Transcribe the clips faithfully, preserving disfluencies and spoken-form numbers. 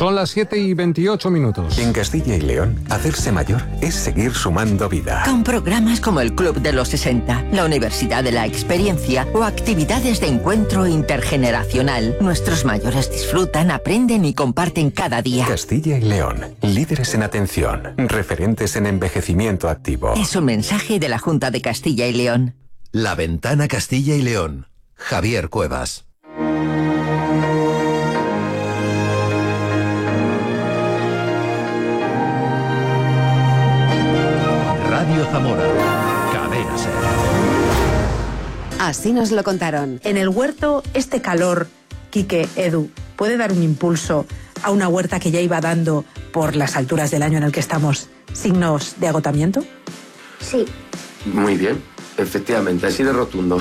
Son las siete y veintiocho minutos. En Castilla y León, hacerse mayor es seguir sumando vida. Con programas como el Club de los sesenta, la Universidad de la Experiencia o actividades de encuentro intergeneracional, nuestros mayores disfrutan, aprenden y comparten cada día. Castilla y León, líderes en atención, referentes en envejecimiento activo. Es un mensaje de la Junta de Castilla y León. La Ventana Castilla y León. Javier Cuevas. Radio Zamora. Cadena Ser. Así nos lo contaron. En el huerto, este calor, Quique, Edu, puede dar un impulso a una huerta que ya iba dando, por las alturas del año en el que estamos, signos de agotamiento. Sí. Muy bien. Efectivamente, así de rotundo.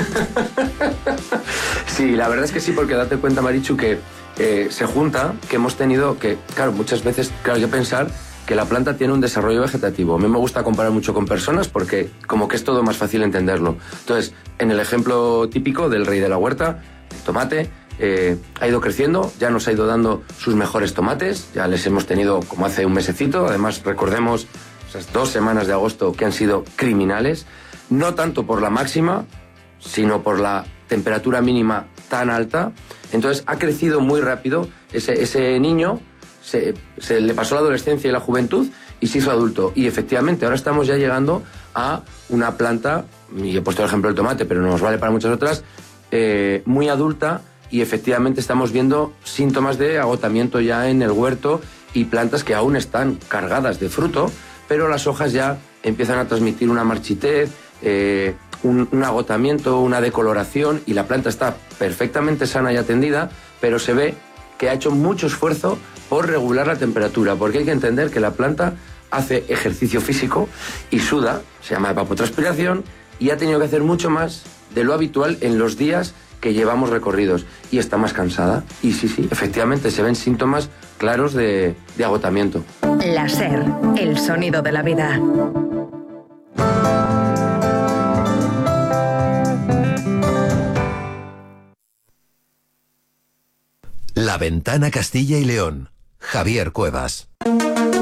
Sí, la verdad es que sí, porque date cuenta, Marichu, que eh, se junta, que hemos tenido que, claro, muchas veces, claro, hay que pensar que la planta tiene un desarrollo vegetativo. A mí me gusta comparar mucho con personas porque como que es todo más fácil entenderlo. Entonces, en el ejemplo típico del rey de la huerta, el tomate eh, ha ido creciendo, ya nos ha ido dando sus mejores tomates, ya les hemos tenido como hace un mesecito, además recordemos esas dos semanas de agosto que han sido criminales, no tanto por la máxima, sino por la temperatura mínima tan alta. Entonces ha crecido muy rápido ese, ese niño. Se, se le pasó la adolescencia y la juventud y se hizo adulto. Y efectivamente, ahora estamos ya llegando a una planta, y he puesto el ejemplo del tomate, pero nos vale para muchas otras, eh, muy adulta, y efectivamente estamos viendo síntomas de agotamiento ya en el huerto y plantas que aún están cargadas de fruto, pero las hojas ya empiezan a transmitir una marchitez, eh, un, un agotamiento, una decoloración, y la planta está perfectamente sana y atendida, pero se ve que ha hecho mucho esfuerzo por regular la temperatura, porque hay que entender que la planta hace ejercicio físico y suda, se llama evapotranspiración, y ha tenido que hacer mucho más de lo habitual en los días que llevamos recorridos, y está más cansada, y sí, sí, efectivamente se ven síntomas claros de, de agotamiento. La Ser, el sonido de la vida. La Ventana Castilla y León. Javier Cuevas.